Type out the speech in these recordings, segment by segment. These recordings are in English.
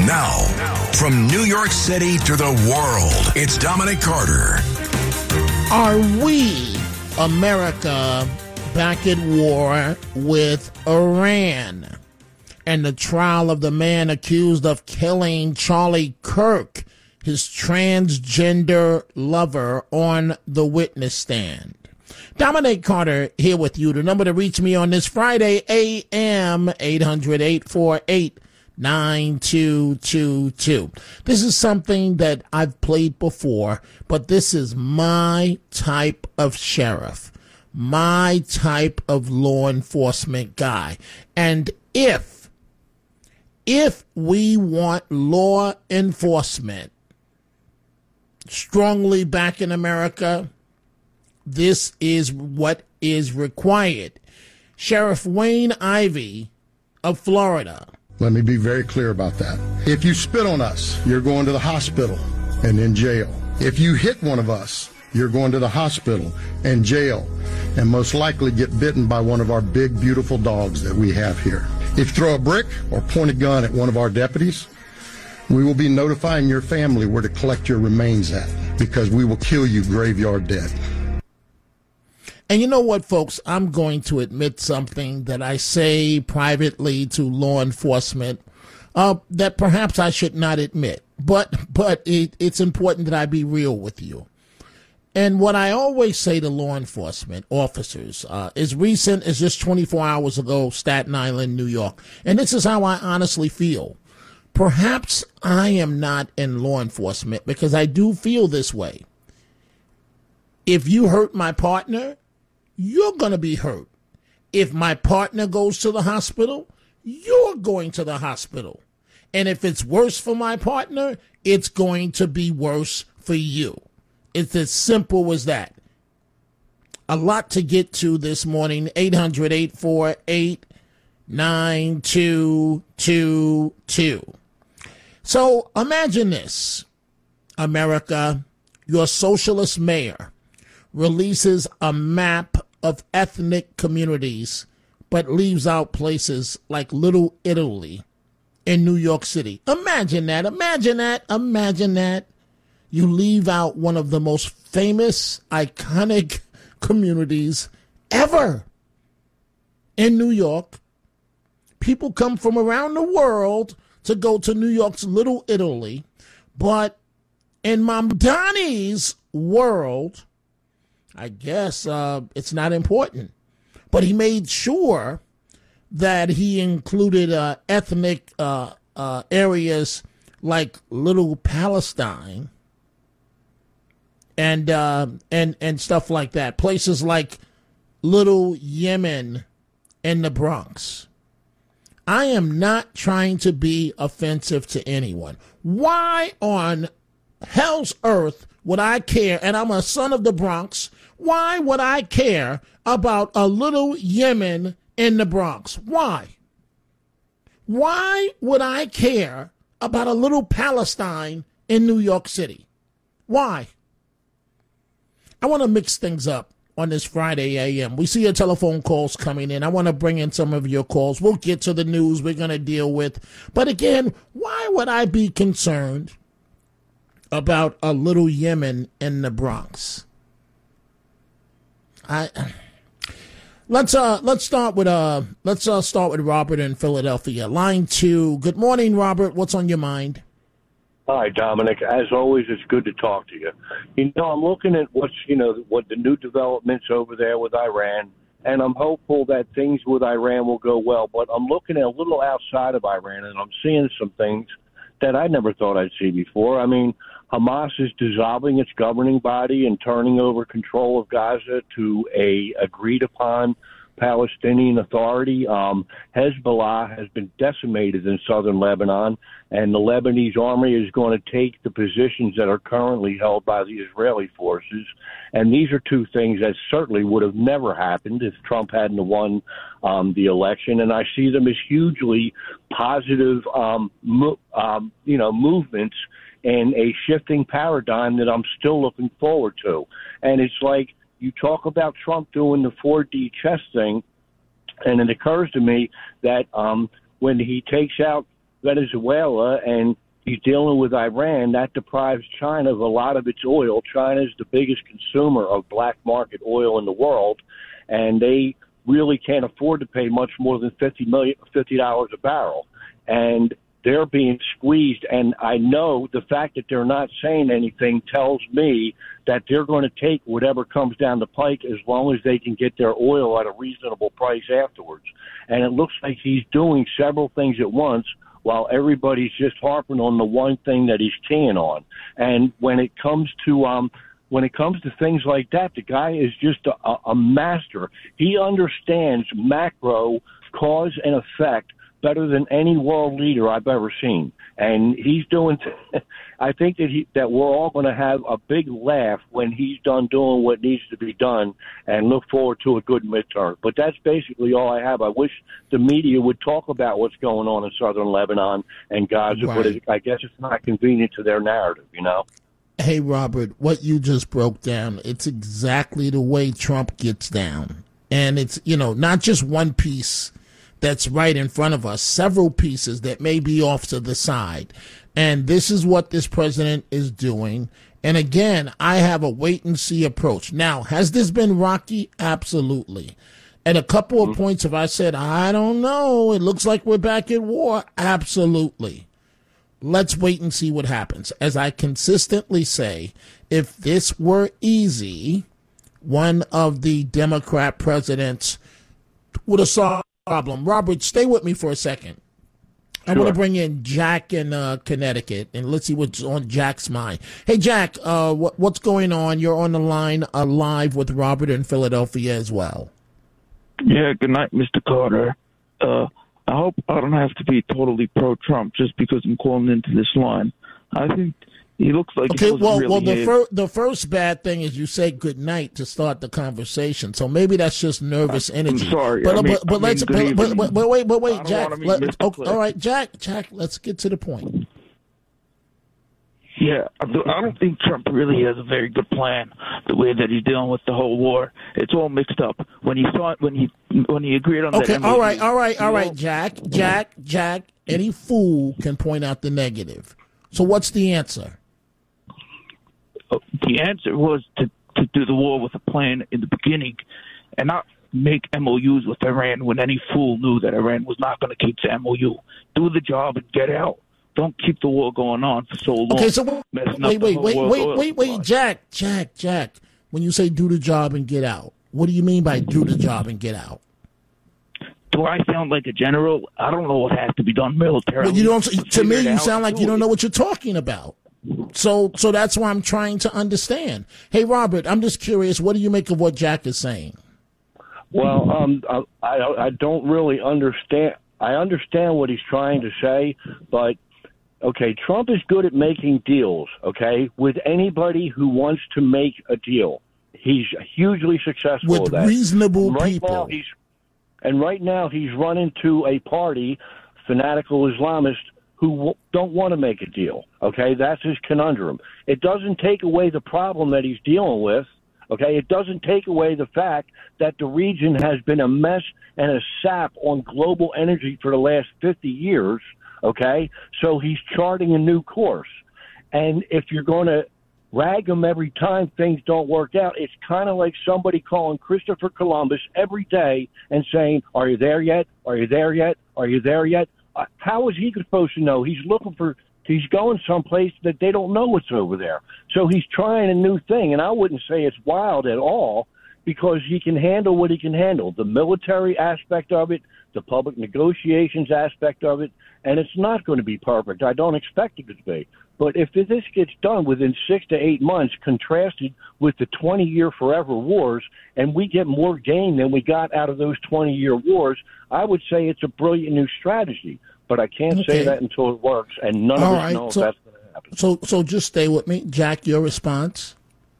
Now, from New York City to the world, it's Dominic Carter. Are we, America, back at war with Iran? And the trial of the man accused of killing Charlie Kirk, his transgender lover, on the witness stand. Dominic Carter here with you. The number to reach me on this Friday, AM 800-848-9222. This is something that I've played before, but this is my type of sheriff, my type of law enforcement guy. And if we want law enforcement strongly back in America, this is what is required. Sheriff Wayne Ivey of Florida. Let me be very clear about that. If you spit on us, you're going to the hospital and in jail. If you hit one of us, you're going to the hospital and jail, and most likely get bitten by one of our big, beautiful dogs that we have here. If you throw a brick or point a gun at one of our deputies, we will be notifying your family where to collect your remains at, because we will kill you graveyard dead. And you know what, folks? I'm going to admit something that I say privately to law enforcement that perhaps I should not admit. But it's important that I be real with you. And what I always say to law enforcement officers, as recent as just 24 hours ago, Staten Island, New York. And this is how I honestly feel. Perhaps I am not in law enforcement because I do feel this way. If you hurt my partner, you're going to be hurt. If my partner goes to the hospital, you're going to the hospital. And if it's worse for my partner, it's going to be worse for you. It's as simple as that. A lot to get to this morning. 800-848-9222. So imagine this. America, your socialist mayor releases a map of ethnic communities, but leaves out places like Little Italy in New York City. Imagine that. Imagine that. Imagine that. You leave out one of the most famous, iconic communities ever in New York. People come from around the world to go to New York's Little Italy, but in Mamdani's world, I guess it's not important. But he made sure that he included ethnic areas like Little Palestine and stuff like that. Places like Little Yemen and the Bronx. I am not trying to be offensive to anyone. Why on hell's earth would I care? And I'm a son of the Bronx. Why would I care about a Little Yemen in the Bronx? Why? Why would I care about a Little Palestine in New York City? Why? I want to mix things up on this Friday AM. We see your telephone calls coming in. I want to bring in some of your calls. We'll get to the news we're going to deal with. But again, why would I be concerned about a Little Yemen in the Bronx? Let's start with Robert in Philadelphia. Line 2. Good morning, Robert. What's on your mind? Hi, Dominic. As always, it's good to talk to you. I'm looking at what the new developments over there with Iran, and I'm hopeful that things with Iran will go well. But I'm looking at a little outside of Iran, and I'm seeing some things that I never thought I'd see before. I mean, Hamas is dissolving its governing body and turning over control of Gaza to a agreed-upon Palestinian Authority. Hezbollah has been decimated in southern Lebanon, and the Lebanese army is going to take the positions that are currently held by the Israeli forces. And these are two things that certainly would have never happened if Trump hadn't won the election. And I see them as hugely positive, movements and a shifting paradigm that I'm still looking forward to. And it's like you talk about Trump doing the 4D chess thing, and it occurs to me that when he takes out Venezuela and he's dealing with Iran, that deprives China of a lot of its oil. China is the biggest consumer of black market oil in the world, and they really can't afford to pay much more than $50 a barrel. And they're being squeezed, and I know the fact that they're not saying anything tells me that they're going to take whatever comes down the pike as long as they can get their oil at a reasonable price afterwards. And it looks like he's doing several things at once while everybody's just harping on the one thing that he's keying on. And when it comes to things like that, the guy is just a master. He understands macro cause and effect better than any world leader I've ever seen. And he's doing I think that we're all going to have a big laugh when he's done doing what needs to be done and look forward to a good midterm. But that's basically all I have. I wish the media would talk about what's going on in southern Lebanon and Gaza, right. But I guess it's not convenient to their narrative, you know? Hey, Robert, what you just broke down, it's exactly the way Trump gets down. And it's, not just one piece that's right in front of us, several pieces that may be off to the side. And this is what this president is doing. And again, I have a wait and see approach. Now, has this been rocky? Absolutely. At a couple of points, have I said, I don't know, it looks like we're back at war? Absolutely. Let's wait and see what happens. As I consistently say, if this were easy, one of the Democrat presidents would have solved problem. Robert, stay with me for a second. I want to bring in Jack in Connecticut, and let's see what's on Jack's mind. Hey, Jack, what's going on? You're on the line live with Robert in Philadelphia as well. Yeah, good night, Mr. Carter. I hope I don't have to be totally pro-Trump just because I'm calling into this line. I think he looks like okay. The first bad thing is you say good night to start the conversation, so maybe that's just nervous energy. I'm sorry, but wait, Jack. All right, Jack. Let's get to the point. Yeah, I don't think Trump really has a very good plan. The way that he's dealing with the whole war, it's all mixed up. When he agreed on that. Okay, all right, Jack. Any fool can point out the negative. So what's the answer? The answer was to do the war with a plan in the beginning and not make MOUs with Iran when any fool knew that Iran was not going to keep the MOU. Do the job and get out. Don't keep the war going on for so long. Okay, so wait, Jack. When you say do the job and get out, what do you mean by do the job and get out? Do I sound like a general? I don't know what has to be done militarily. Well, you don't. To me, you sound like you don't know what you're talking about. So that's why I'm trying to understand. Hey, Robert, I'm just curious. What do you make of what Jack is saying? Well, I don't really understand. I understand what he's trying to say, but okay, Trump is good at making deals. Okay, with anybody who wants to make a deal, he's hugely successful with at that. Reasonable people. Right now, he's run into a party, fanatical Islamists, who don't want to make a deal, okay? That's his conundrum. It doesn't take away the problem that he's dealing with, okay? It doesn't take away the fact that the region has been a mess and a sap on global energy for the last 50 years, okay? So he's charting a new course. And if you're going to rag him every time things don't work out, it's kind of like somebody calling Christopher Columbus every day and saying, are you there yet? Are you there yet? Are you there yet? How is he supposed to know? He's going someplace that they don't know what's over there. So he's trying a new thing, and I wouldn't say it's wild at all because he can handle what he can handle, the military aspect of it, the public negotiations aspect of it, and it's not going to be perfect. I don't expect it to be. But if this gets done within 6 to 8 months, contrasted with the 20-year forever wars, and we get more gain than we got out of those 20-year wars, I would say it's a brilliant new strategy. But I can't say that until it works, and none of us know if that's going to happen. So just stay with me. Jack, your response?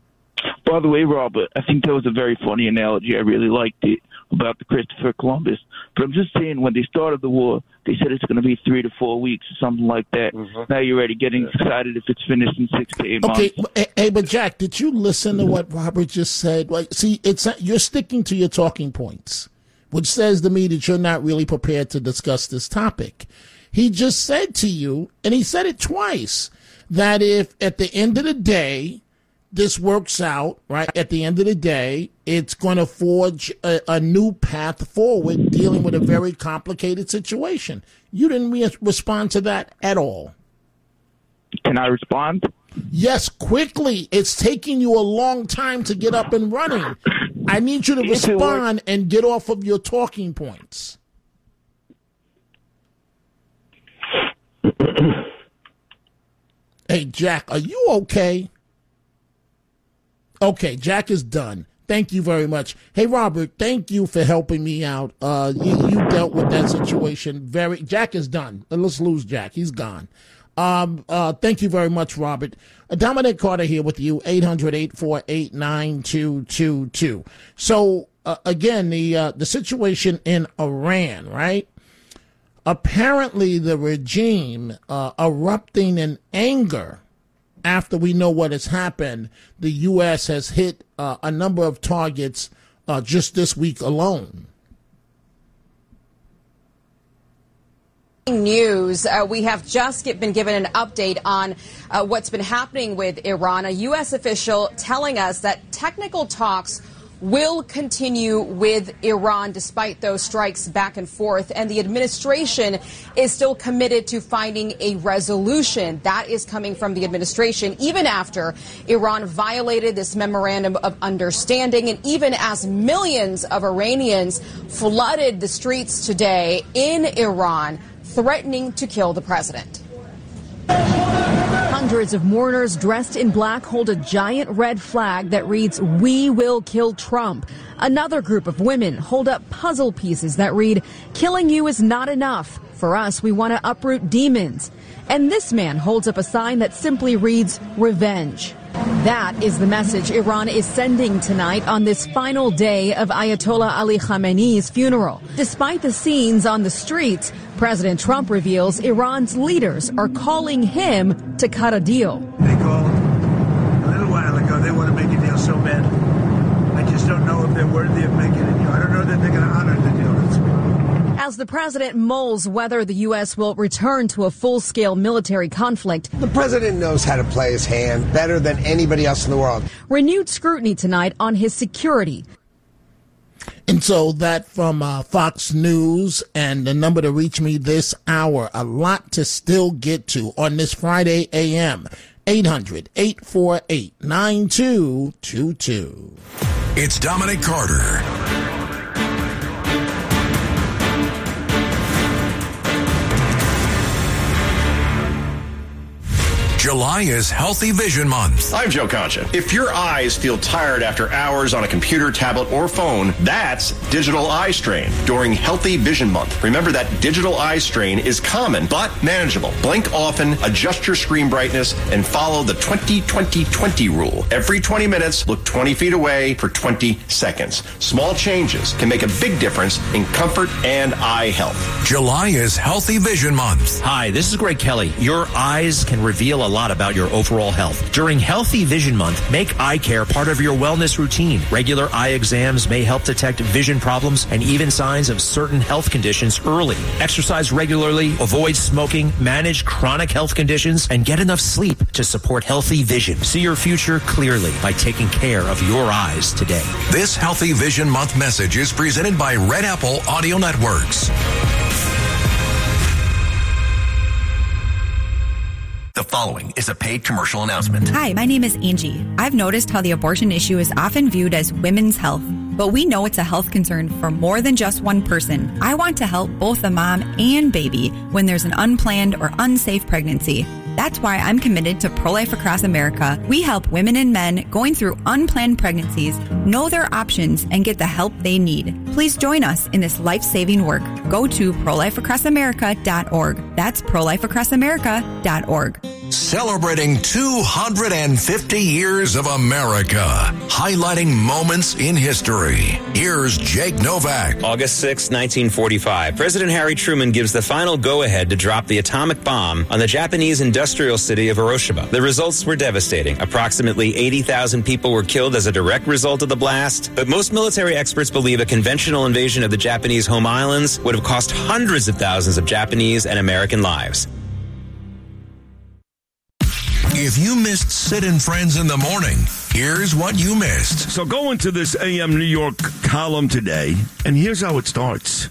By the way, Robert, I think that was a very funny analogy. I really liked it about the Christopher Columbus. But I'm just saying, when they started the war, they said it's going to be 3 to 4 weeks or something like that. Mm-hmm. Now you're already getting excited if it's finished in 6 to 8 months. Okay, hey, but Jack, did you listen to what Robert just said? Like, see, you're sticking to your talking points, which says to me that you're not really prepared to discuss this topic. He just said to you, and he said it twice, that if at the end of the day, this works out, right? At the end of the day, it's going to forge a new path forward dealing with a very complicated situation. You didn't respond to that at all. Can I respond? Yes, quickly. It's taking you a long time to get up and running. I need you to respond and get off of your talking points. Hey, Jack, are you okay? Okay, Jack is done. Thank you very much. Hey, Robert, thank you for helping me out. You dealt with that situation Jack is done. Let's lose Jack. He's gone. Thank you very much, Robert. Dominic Carter here with you, 800-848-9222. So, again, the situation in Iran, right? Apparently the regime erupting in anger after we know what has happened. The U.S. has hit a number of targets just this week alone. News. We have just been given an update on what's been happening with Iran. A U.S. official telling us that technical talks will continue with Iran despite those strikes back and forth, and the administration is still committed to finding a resolution. That is coming from the administration, even after Iran violated this memorandum of understanding, and even as millions of Iranians flooded the streets today in Iran, threatening to kill the president. Hundreds of mourners dressed in black hold a giant red flag that reads, "We will kill Trump." Another group of women hold up puzzle pieces that read, "Killing you is not enough. For us, we want to uproot demons." And this man holds up a sign that simply reads, "Revenge." That is the message Iran is sending tonight on this final day of Ayatollah Ali Khamenei's funeral. Despite the scenes on the streets, President Trump reveals Iran's leaders are calling him to cut a deal. They called a little while ago. They want to make a deal so bad. I just don't know if they're worthy of making a deal. I don't know that they're going to honor the deal. As the president mulls whether the U.S. will return to a full-scale military conflict, the president knows how to play his hand better than anybody else in the world. Renewed scrutiny tonight on his security. And so that from Fox News, and the number to reach me this hour, a lot to still get to on this Friday AM, 800-848-9222. It's Dominic Carter. July is Healthy Vision Month. I'm Joe Concha. If your eyes feel tired after hours on a computer, tablet, or phone, that's digital eye strain during Healthy Vision Month. Remember that digital eye strain is common but manageable. Blink often, adjust your screen brightness, and follow the 20-20-20 rule. Every 20 minutes, look 20 feet away for 20 seconds. Small changes can make a big difference in comfort and eye health. July is Healthy Vision Month. Hi, this is Greg Kelly. Your eyes can reveal a lot about your overall health. During Healthy Vision Month, make eye care part of your wellness routine. Regular eye exams may help detect vision problems and even signs of certain health conditions early. Exercise regularly, avoid smoking, manage chronic health conditions, and get enough sleep to support healthy vision. See your future clearly by taking care of your eyes today. This Healthy Vision Month message is presented by Red Apple Audio Networks. The following is a paid commercial announcement. Hi, my name is Angie. I've noticed how the abortion issue is often viewed as women's health, but we know it's a health concern for more than just one person. I want to help both the mom and baby when there's an unplanned or unsafe pregnancy. That's why I'm committed to Pro-Life Across America. We help women and men going through unplanned pregnancies know their options and get the help they need. Please join us in this life-saving work. Go to prolifeacrossamerica.org. That's prolifeacrossamerica.org. Celebrating 250 years of America. Highlighting moments in history. Here's Jake Novak. August 6, 1945. President Harry Truman gives the final go-ahead to drop the atomic bomb on the Japanese industrial city of Hiroshima. The results were devastating. Approximately 80,000 people were killed as a direct result of the blast, but most military experts believe a conventional invasion of the Japanese home islands would have cost hundreds of thousands of Japanese and American lives. If you missed Sid and Friends in the morning, here's what you missed. So go into this AM New York column today, and here's how it starts.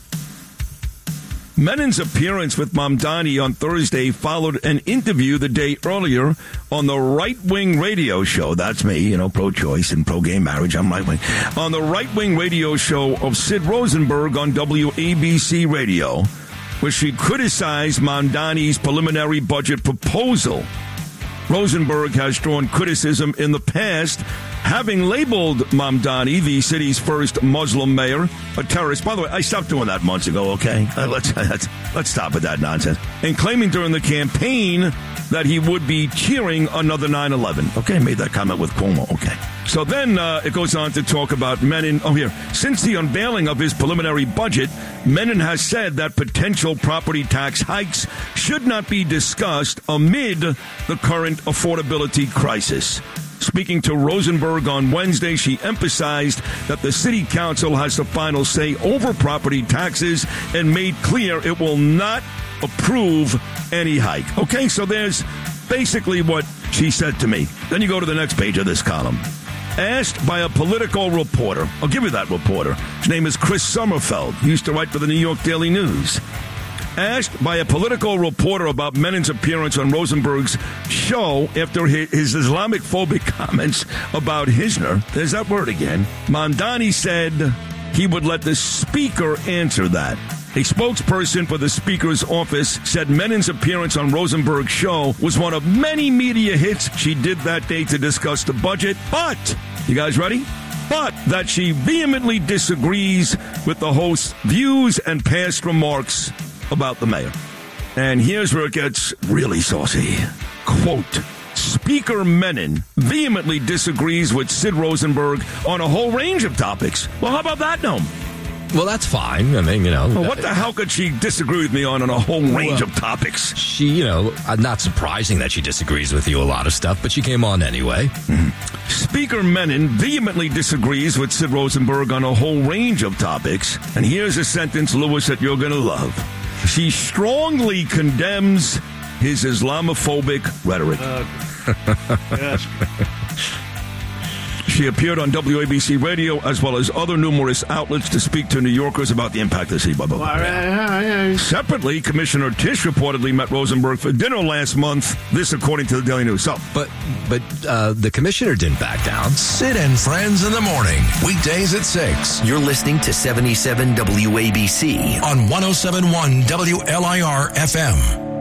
Menin's appearance with Mamdani on Thursday followed an interview the day earlier on the right-wing radio show. That's me, pro-choice and pro-gay marriage. I'm right-wing. On the right-wing radio show of Sid Rosenberg on WABC Radio, where she criticized Mamdani's preliminary budget proposal. Rosenberg has drawn criticism in the past, having labeled Mamdani, the city's first Muslim mayor, a terrorist. By the way, I stopped doing that months ago, okay? Let's stop with that nonsense. And claiming during the campaign that he would be cheering another 9/11. Okay, made that comment with Cuomo, okay. So then it goes on to talk about Menin. Oh, here. Since the unveiling of his preliminary budget, Menin has said that potential property tax hikes should not be discussed amid the current affordability crisis. Speaking to Rosenberg on Wednesday, she emphasized that the city council has the final say over property taxes and made clear it will not approve any hike. Okay, so there's basically what she said to me. Then you go to the next page of this column. Asked by a political reporter, I'll give you that reporter. His name is Chris Sommerfeld. He used to write for the New York Daily News. Asked by a political reporter about Menin's appearance on Rosenberg's show after his Islamic-phobic comments about Hisner, there's that word again, Mamdani said he would let the speaker answer that. A spokesperson for the Speaker's office said Menin's appearance on Rosenberg's show was one of many media hits she did that day to discuss the budget. But, you guys ready? But that she vehemently disagrees with the host's views and past remarks about the mayor. And here's where it gets really saucy. Quote, Speaker Menin vehemently disagrees with Sid Rosenberg on a whole range of topics. Well, how about that, Noam? Well, that's fine. I mean, Well, what the hell could she disagree with me on a whole range of topics? She, not surprising that she disagrees with you a lot of stuff, but she came on anyway. Mm-hmm. Speaker Menin vehemently disagrees with Sid Rosenberg on a whole range of topics. And here's a sentence, Lewis, that you're going to love. She strongly condemns his Islamophobic rhetoric. Yes. She appeared on WABC Radio as well as other numerous outlets to speak to New Yorkers about the impact of the city. Separately, Commissioner Tisch reportedly met Rosenberg for dinner last month. This, according to the Daily News. So, but the commissioner didn't back down. Sid and Friends in the morning, weekdays at 6. You're listening to 77 WABC on 107.1 WLIR FM.